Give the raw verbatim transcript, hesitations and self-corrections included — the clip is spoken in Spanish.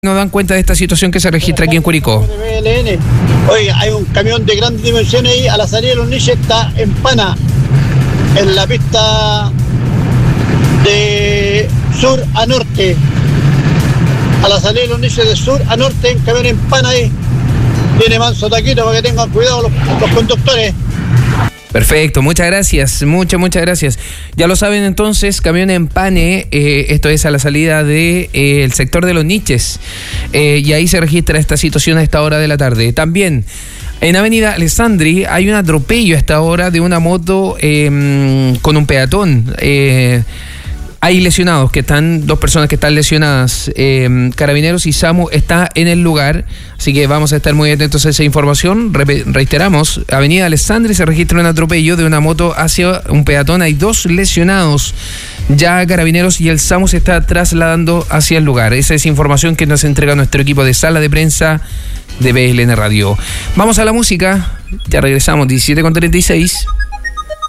Nos dan cuenta de esta situación que se registra aquí en Curicó. Oye, hay un camión de grandes dimensiones ahí a la salida de los niches, está en Pana, en la pista de sur a norte. A la salida de los niches de sur a norte, un camión en Pana ahí. Tiene manso taquito para que tengan cuidado los, los conductores. Perfecto, muchas gracias, muchas, muchas gracias. Ya lo saben entonces, camión en Pane, eh, esto es a la salida del de, eh, sector de los niches, eh, y ahí se registra esta situación a esta hora de la tarde. También en Avenida Alessandri hay un atropello a esta hora de una moto eh, con un peatón. Eh, Hay lesionados, que están, dos personas que están lesionadas. Eh, Carabineros y SAMU está en el lugar, así que vamos a estar muy atentos a esa información. Re- reiteramos, Avenida Alessandri se registra un atropello de una moto hacia un peatón. Hay dos lesionados. Ya Carabineros y el SAMU se está trasladando hacia el lugar. Esa es información que nos entrega nuestro equipo de sala de prensa de B L N Radio. Vamos a la música, ya regresamos, diecisiete con treinta y seis.